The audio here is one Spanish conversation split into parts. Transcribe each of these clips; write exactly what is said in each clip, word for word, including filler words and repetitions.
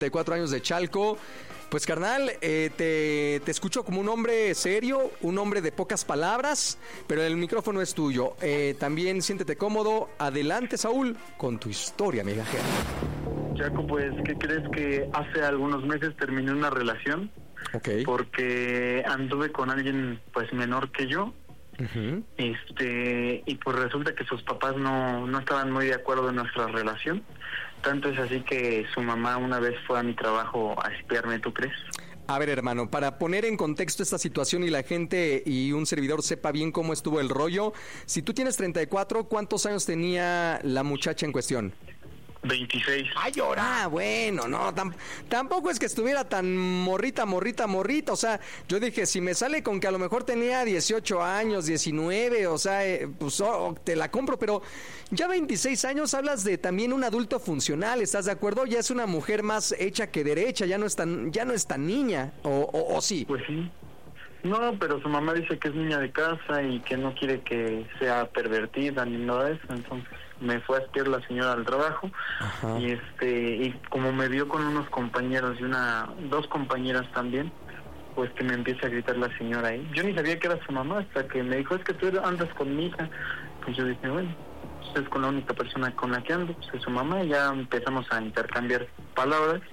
cuatro años de Chalco. Pues carnal, eh, te, te escucho como un hombre serio, un hombre de pocas palabras, pero el micrófono es tuyo. Eh, también siéntete cómodo. Adelante, Saúl, con tu historia, migajera. Chaco, pues, ¿qué crees? Que hace algunos meses terminé una relación. Ok. Porque anduve con alguien, pues, menor que yo. Uh-huh. Este, y pues resulta que sus papás no, no estaban muy de acuerdo en nuestra relación. Tanto es así que su mamá una vez fue a mi trabajo a espiarme, ¿tú crees? A ver, hermano, para poner en contexto esta situación y la gente y un servidor sepa bien cómo estuvo el rollo, si tú tienes treinta y cuatro, ¿cuántos años tenía la muchacha en cuestión? veintiséis. Ay, ahora, bueno, no, tam- tampoco es que estuviera tan morrita, morrita, morrita, o sea, yo dije, si me sale con que a lo mejor tenía dieciocho años, diecinueve, o sea, eh, pues oh, te la compro, pero ya veintiséis años hablas de también un adulto funcional, ¿estás de acuerdo? Ya es una mujer más hecha que derecha, ya no es tan, ya no es tan niña, o, o, o sí. Pues sí. No, pero su mamá dice que es niña de casa y que no quiere que sea pervertida ni nada de eso, entonces me fue a espiar la señora al trabajo. Ajá. y este y como me vio con unos compañeros y una dos compañeras también, pues que me empieza a gritar la señora ahí. Yo ni sabía que era su mamá hasta que me dijo, es que tú andas con mi hija. Pues yo dije, bueno, pues es con la única persona con la que ando, pues es su mamá, y ya empezamos a intercambiar palabras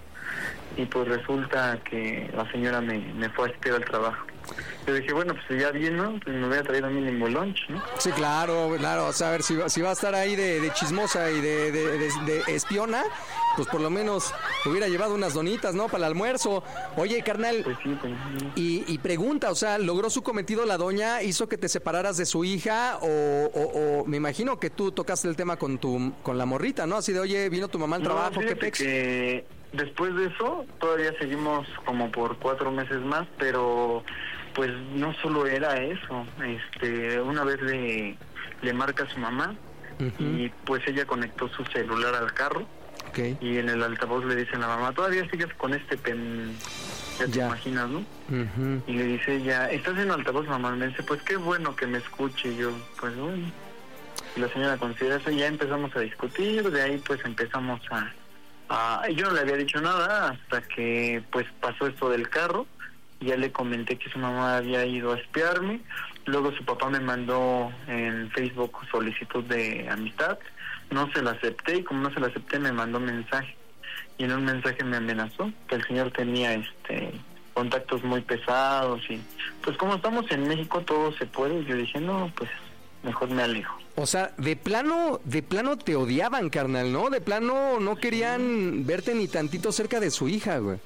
y pues resulta que la señora me, me fue a espiar al trabajo. Yo dije, bueno, pues ya bien, ¿no? Pues me voy a traer un mínimo lunch, ¿no? Sí, claro, claro, o sea, a ver, si, si va a estar ahí de, de chismosa y de, de, de, de espiona, pues por lo menos hubiera llevado unas donitas, ¿no? Para el almuerzo. Oye, carnal, pues sí, pues, sí. Y, y pregunta, o sea, ¿logró su cometido la doña? ¿Hizo que te separaras de su hija? O, o, o me imagino que tú tocaste el tema con tu con la morrita, ¿no? Así de, oye, vino tu mamá al trabajo, no, ¿qué pex? Que después de eso, todavía seguimos como por cuatro meses más, pero pues no solo era eso. Este, una vez le, le marca a su mamá, uh-huh. y pues ella conectó su celular al carro. Okay. Y en el altavoz le dice a la mamá, todavía sigues con este pen, ya te ya. imaginas, ¿no? Uh-huh. Y le dice ella, ¿estás en el altavoz, mamá? Me dice, pues qué bueno que me escuche. Y yo, pues bueno. Y la señora considera eso y ya empezamos a discutir, de ahí pues empezamos a, a... Yo no le había dicho nada hasta que pues pasó esto del carro. Ya le comenté que su mamá había ido a espiarme. Luego su papá me mandó en Facebook solicitud de amistad. No se la acepté y como no se la acepté me mandó mensaje. Y en un mensaje me amenazó que el señor tenía este contactos muy pesados y pues como estamos en México todo se puede. Yo dije, no, pues mejor me alejo. O sea, de plano, de plano te odiaban, carnal, ¿no? De plano no querían verte ni tantito cerca de su hija, güey.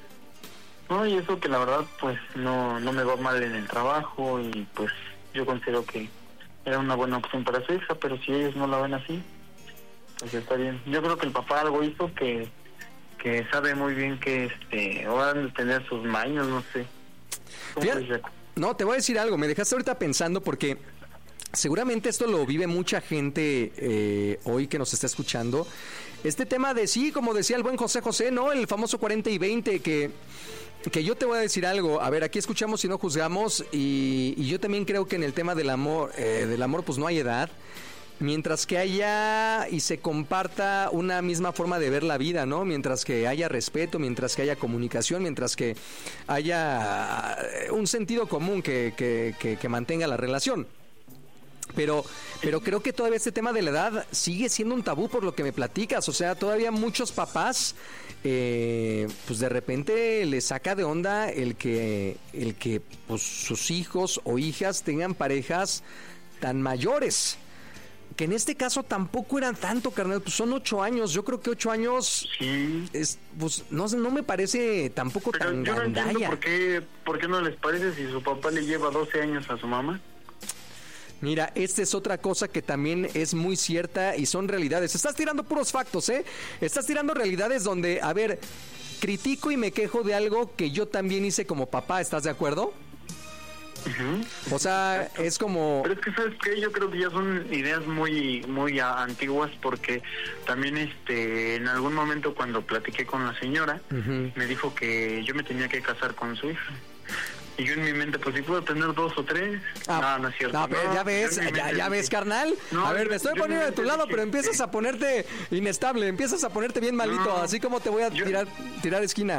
No, y eso que la verdad pues no no me va mal en el trabajo y pues yo considero que era una buena opción para su hija, pero si ellos no la ven así, pues está bien. Yo creo que el papá algo hizo que que sabe muy bien que este van a tener sus maños, no sé. Fíjate, no, te voy a decir algo, me dejaste ahorita pensando porque seguramente esto lo vive mucha gente eh, hoy que nos está escuchando. Este tema de sí, como decía el buen José José, ¿no? El famoso cuarenta y veinte, que, que yo te voy a decir algo. A ver, aquí escuchamos y no juzgamos, y, y yo también creo que en el tema del amor, eh, del amor pues no hay edad. Mientras que haya y se comparta una misma forma de ver la vida, ¿no? Mientras que haya respeto, mientras que haya comunicación, mientras que haya un sentido común que, que, que, que mantenga la relación. Pero, pero creo que todavía este tema de la edad sigue siendo un tabú por lo que me platicas. O sea, todavía muchos papás, eh, pues de repente les saca de onda el que, el que pues, sus hijos o hijas tengan parejas tan mayores. Que en este caso tampoco eran tanto, carnal, pues son ocho años. Yo creo que ocho años, sí, es, pues no, no me parece tampoco pero tan yo no gandalla. entiendo por qué, por qué no les parece si su papá le lleva doce años a su mamá. Mira, esta es otra cosa que también es muy cierta y son realidades. Estás tirando puros factos, ¿eh? Estás tirando realidades donde, a ver, critico y me quejo de algo que yo también hice como papá, ¿estás de acuerdo? Uh-huh. O sea, exacto. Es como... Pero es que, ¿sabes qué? Yo creo que ya son ideas muy muy antiguas porque también este en algún momento cuando platiqué con la señora, uh-huh. me dijo que yo me tenía que casar con su hija. Y yo en mi mente, pues si puedo tener dos o tres. Ah, no, no es cierto. No, pero no, ya ves, ya, ya ves, carnal. No, a ver, me estoy poniendo de tu lado, pero empiezas a ponerte inestable, empiezas a ponerte bien malito, no, así como te voy a yo, tirar, tirar esquina.